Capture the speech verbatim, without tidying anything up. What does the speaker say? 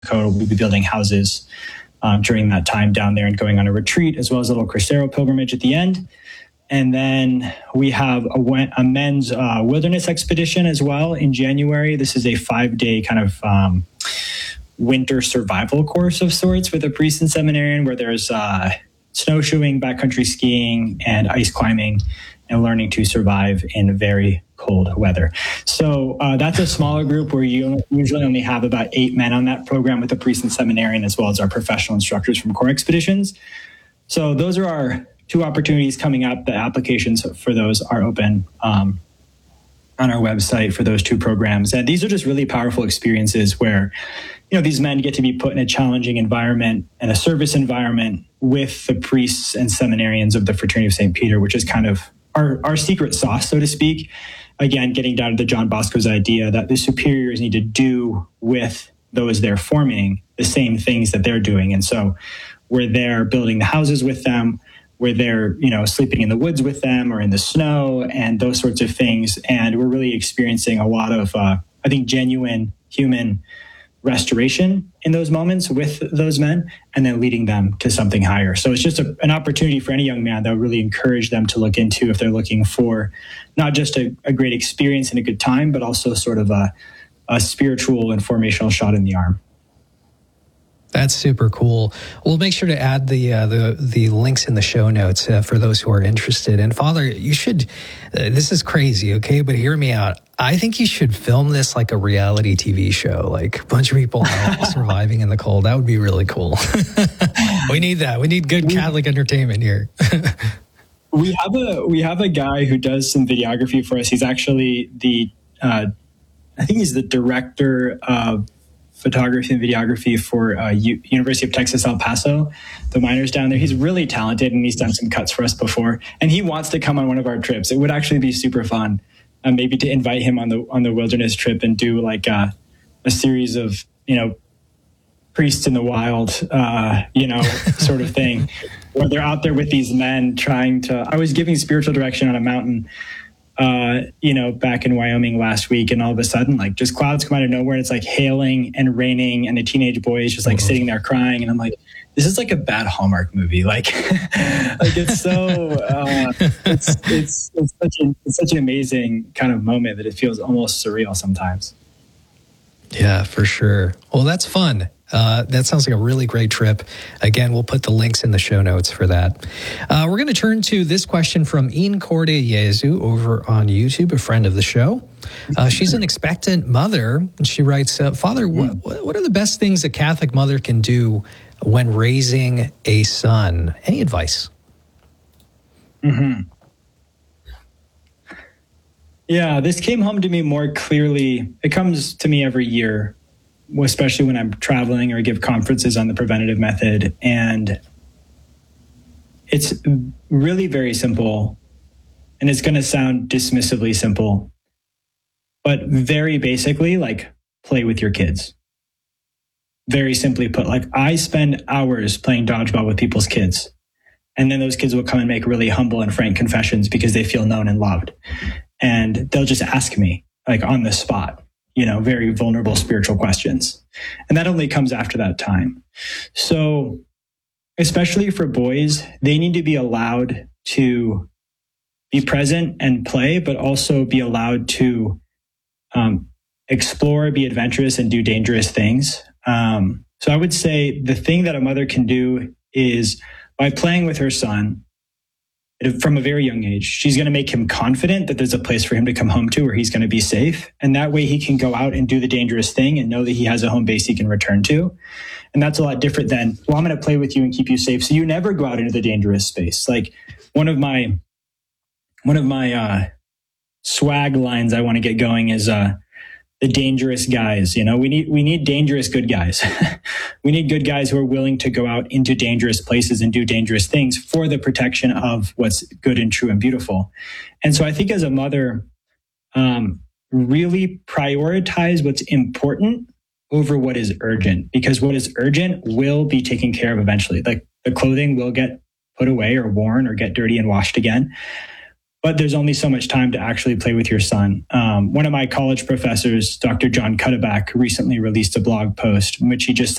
we'll be building houses um, during that time down there and going on a retreat, as well as a little Crucero pilgrimage at the end. And then we have a, a men's uh, wilderness expedition as well in January. This is a five-day kind of um, winter survival course of sorts with a priest and seminarian, where there's uh, snowshoeing, backcountry skiing, and ice climbing, and learning to survive in very cold weather. So uh, that's a smaller group where you usually only have about eight men on that program with a priest and seminarian, as well as our professional instructors from Core Expeditions. So those are our two opportunities coming up. The applications for those are open um, on our website for those two programs. And these are just really powerful experiences where, you know, these men get to be put in a challenging environment and a service environment with the priests and seminarians of the Fraternity of Saint Peter, which is kind of our, our secret sauce, so to speak. Again, getting down to the John Bosco's idea that the superiors need to do with those they're forming the same things that they're doing. And so we're there building the houses with them. We're there, you know, sleeping in the woods with them or in the snow and those sorts of things. And we're really experiencing a lot of, uh, I think, genuine human restoration in those moments with those men, and then leading them to something higher. So it's just a, an opportunity for any young man that would really encourage them to look into if they're looking for not just a, a great experience and a good time, but also sort of a, a spiritual and formational shot in the arm. That's super cool. We'll make sure to add the uh, the the links in the show notes uh, for those who are interested. And Father, you should, uh, this is crazy, okay? But hear me out. I think you should film this like a reality T V show, like a bunch of people surviving in the cold. That would be really cool. We need that. We need good Catholic entertainment here. we have a we have a guy who does some videography for us. He's actually the, uh, I think he's the director of photography and videography for uh, U- University of Texas, El Paso, the miners down there. He's really talented, and he's done some cuts for us before. And he wants to come on one of our trips. It would actually be super fun, uh, maybe to invite him on the on the wilderness trip and do like uh, a series of, you know, priests in the wild, uh, you know, sort of thing, where they're out there with these men trying to. I was giving spiritual direction on a mountain, Uh, you know, back in Wyoming last week, and all of a sudden, like, just clouds come out of nowhere, and it's like hailing and raining, and the teenage boy is just like sitting there crying, and I'm like, this is like a bad Hallmark movie. Like, like it's so, uh, it's, it's, it's such a, it's such an amazing kind of moment that it feels almost surreal sometimes. Yeah, for sure. Well, that's fun. Uh, that sounds like a really great trip. Again, we'll put the links in the show notes for that. Uh, we're going to turn to this question from Incorde Jesu over on YouTube, a friend of the show. Uh, she's an expectant mother, and she writes, uh, Father, what, what are the best things a Catholic mother can do when raising a son? Any advice? Mm-hmm. Yeah, this came home to me more clearly. It comes to me every year, especially when I'm traveling or give conferences on the preventative method. And it's really very simple, and it's going to sound dismissively simple, but very basically, like, play with your kids. Very simply put, like, I spend hours playing dodgeball with people's kids, and then those kids will come and make really humble and frank confessions because they feel known and loved. And they'll just ask me, like, on the spot, you know, very vulnerable spiritual questions. And that only comes after that time. So especially for boys, they need to be allowed to be present and play, but also be allowed to um, explore, be adventurous, and do dangerous things. Um, so I would say the thing that a mother can do is, by playing with her son from a very young age, she's going to make him confident that there's a place for him to come home to where he's going to be safe. And that way he can go out and do the dangerous thing and know that he has a home base he can return to. And that's a lot different than, well, I'm going to play with you and keep you safe, so you never go out into the dangerous space. Like, one of my, one of my, uh, swag lines I want to get going is, uh, the dangerous guys. You know, we need, we need dangerous good guys. We need good guys who are willing to go out into dangerous places and do dangerous things for the protection of what's good and true and beautiful. And so I think as a mother, um, really prioritize what's important over what is urgent, because what is urgent will be taken care of eventually. Like, the clothing will get put away or worn or get dirty and washed again. but there's only so much time to actually play with your son. Um, one of my college professors, Doctor John Cuddeback, recently released a blog post in which he just